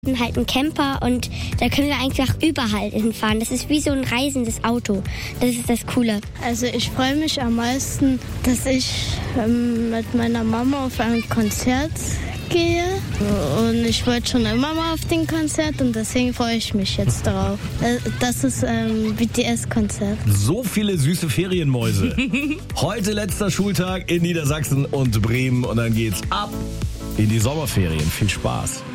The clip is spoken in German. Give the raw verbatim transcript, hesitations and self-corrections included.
halt ein Camper und da können wir einfach überall hinfahren. Das ist wie so ein reisendes Auto. Das ist das Coole. Also ich freue mich am meisten, dass ich ähm, mit meiner Mama auf ein Konzert gehe. Und ich wollte schon immer mal auf den Konzert und deswegen freue ich mich jetzt darauf. Das ist ein B T S-Konzert. So viele süße Ferienmäuse. Heute letzter Schultag in Niedersachsen und Bremen und dann geht's ab in die Sommerferien. Viel Spaß.